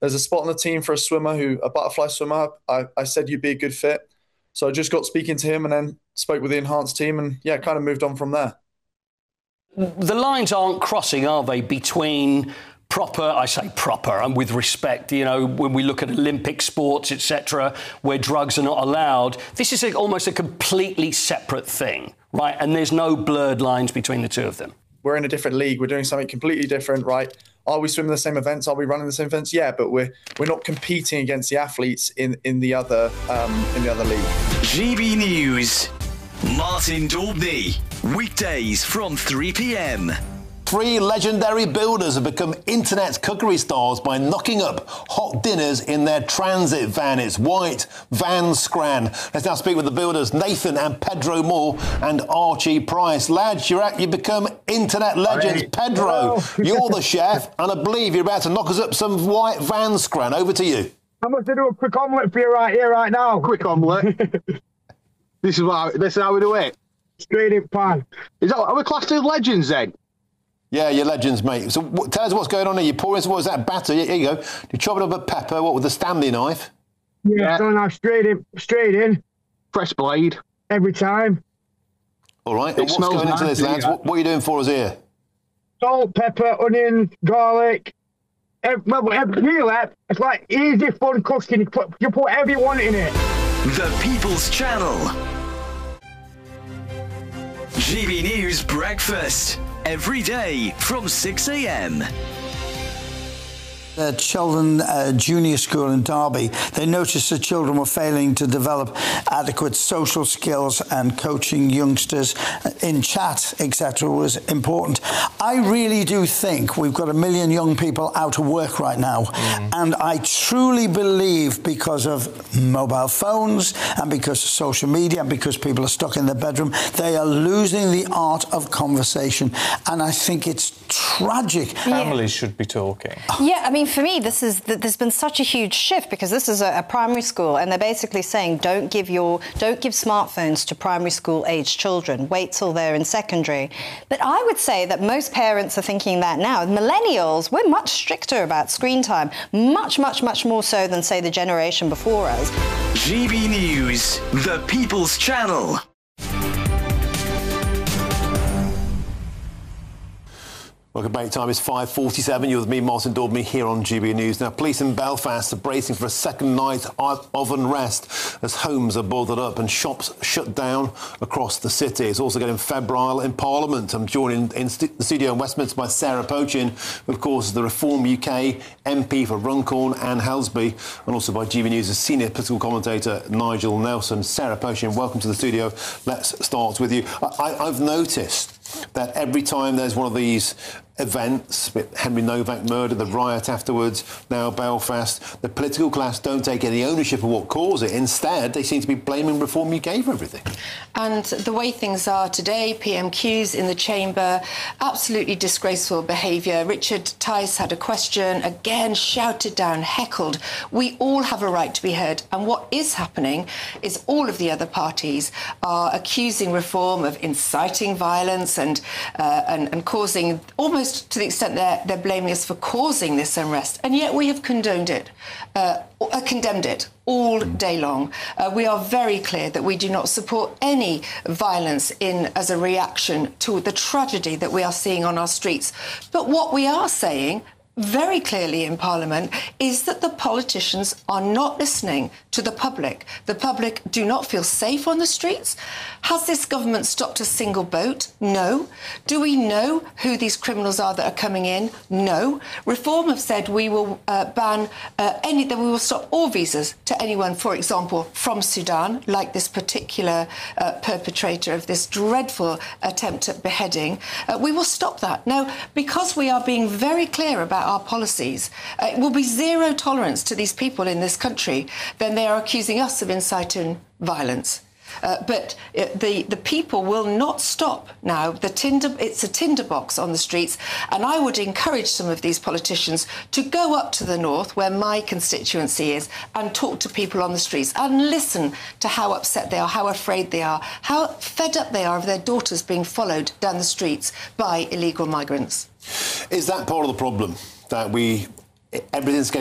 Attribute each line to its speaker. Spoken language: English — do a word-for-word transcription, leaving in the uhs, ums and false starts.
Speaker 1: there's a spot on the team for a swimmer, who a butterfly swimmer. I, I said you'd be a good fit. So I just got speaking to him and then spoke with the enhanced team and, yeah, kind of moved on from there.
Speaker 2: The lines aren't crossing, are they, between proper, I say proper, and with respect, you know, when we look at Olympic sports, et cetera, where drugs are not allowed, this is a, almost a completely separate thing, right? And there's no blurred lines between the two of them.
Speaker 1: We're in a different league. We're doing something completely different, right? Are we swimming the same events? Are we running the same events? Yeah, but we're we're not competing against the athletes in, in the other um, in the other league.
Speaker 3: G B News. Martin Daubney. Weekdays from three p.m.
Speaker 4: Three legendary builders have become internet cookery stars by knocking up hot dinners in their transit van. It's White Van Scran. Let's now speak with the builders, Nathan and Pedro Moore and Archie Price. Lads, you're at, you've become internet legends. Right. Pedro, you're the chef, and I believe you're about to knock us up some White Van Scran. Over to you.
Speaker 5: I must do a quick omelette for you right here, right now.
Speaker 6: Quick omelette. This is how this is how we do it.
Speaker 5: Straight in pan.
Speaker 6: Is that, are we classed as legends then?
Speaker 4: Yeah, you're legends, mate. So what, tell us what's going on here. You're pouring, what is that, batter? Here you go. You chop it up a pepper, what, with a Stanley knife?
Speaker 5: Yeah, yeah. So now straight in, straight in.
Speaker 6: Fresh blade.
Speaker 5: Every time.
Speaker 4: All right. And what's going nice, into this, lads? What, what are you doing for us here?
Speaker 5: Salt, pepper, onion, garlic. Every, well, every meal, it's like easy, fun cooking. You put, you put whatever you want in it.
Speaker 3: The People's Channel. G B News Breakfast. Every day from six a.m.
Speaker 7: At Sheldon uh, Junior School in Derby, they noticed the children were failing to develop adequate social skills, and coaching youngsters in chat, et cetera, was important. I really do think we've got a million young people out of work right now, mm. and I truly believe because of mobile phones and because of social media and because people are stuck in their bedroom, they are losing the art of conversation, and I think it's tragic.
Speaker 8: Yeah. Families should be talking.
Speaker 9: Yeah, I mean, for me, this is there's been such a huge shift because this is a, a primary school, and they're basically saying don't give your don't give smartphones to primary school aged children. Wait till they're in secondary. But I would say that most parents are thinking that now. Millennials, we're much stricter about screen time, much, much, much more so than say the generation before us.
Speaker 3: G B News, the People's Channel.
Speaker 4: Welcome back. Time is five forty-seven. You're with me, Martin Daubney, here on G B News. Now, police in Belfast are bracing for a second night of unrest as homes are boarded up and shops shut down across the city. It's also getting febrile in Parliament. I'm joined in st- the studio in Westminster by Sarah Pochin, who, of course, is the Reform U K M P for Runcorn and Helsby, and also by G B News' senior political commentator, Nigel Nelson. Sarah Pochin, welcome to the studio. Let's start with you. I- I've noticed that every time there's one of these events, with Henry Novak murder, the riot afterwards, now Belfast, the political class don't take any ownership of what caused it. Instead, they seem to be blaming Reform U K for everything.
Speaker 10: And the way things are today, P M Qs in the chamber, absolutely disgraceful behaviour. Richard Tice had a question, again shouted down, heckled. We all have a right to be heard. And what is happening is all of the other parties are accusing Reform of inciting violence and uh, and, and causing, almost to the extent they're, they're blaming us for causing this unrest. And yet we have condoned it, uh, uh, condemned it all day long. Uh, we are very clear that we do not support any violence in as a reaction to the tragedy that we are seeing on our streets. But what we are saying very clearly in Parliament is that the politicians are not listening to the public. The public do not feel safe on the streets. Has this government stopped a single boat? No. Do we know who these criminals are that are coming in? No. Reform have said we will uh, ban uh, any, that we will stop all visas to anyone, for example, from Sudan, like this particular uh, perpetrator of this dreadful attempt at beheading. Uh, we will stop that. Now, because we are being very clear about our policies, uh, it will be zero tolerance to these people in this country, then they are accusing us of inciting violence. Uh, but uh, the, the people will not stop now. The tinder, it's a tinderbox on the streets, and I would encourage some of these politicians to go up to the north, where my constituency is, and talk to people on the streets and listen to how upset they are, how afraid they are, how fed up they are of their daughters being followed down the streets by illegal migrants.
Speaker 4: Is that part of the problem, that we everything's getting